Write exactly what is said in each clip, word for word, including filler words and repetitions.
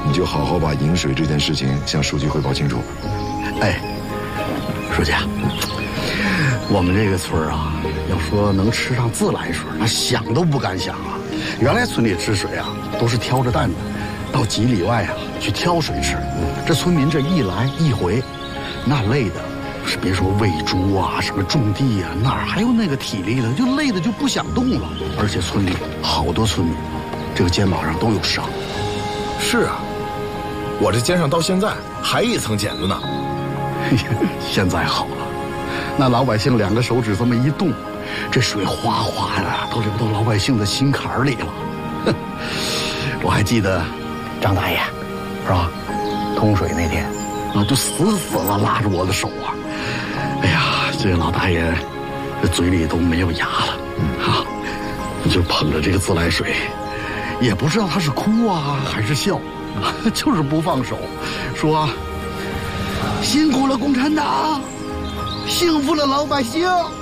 你就好好把饮水这件事情向书记汇报清楚。 哎，书记啊，我们这个村啊，要说能吃上自来水，那想都不敢想啊。原来村里吃水啊，都是挑着担子到几里外啊去挑水吃。这村民这一来一回，那累的是别说喂猪啊，什么种地啊，哪还有那个体力了？就累的就不想动了。而且村里好多村民，这个肩膀上都有伤。 是啊，我这肩上到现在还一层茧子呢。 现在好了，那老百姓两个手指这么一动，这水哗哗的都流到老百姓的心坎里了。我还记得张大爷，是吧？通水那天啊，就死死了拉着我的手啊。哎呀，这个老大爷这嘴里都没有牙了，啊，就捧着这个自来水，也不知道他是哭啊还是笑，就是不放手，说辛苦了共产党，幸福了老百姓。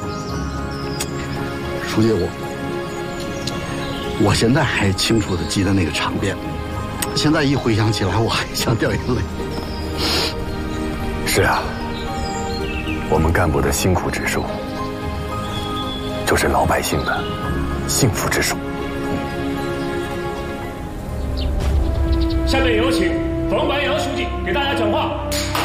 书记，我我现在还清楚的记得那个场面，现在一回想起来，我还想掉眼泪。 是啊，我们干部的辛苦指数，就是老百姓的幸福指数。 下面有请冯白杨书记给大家讲话。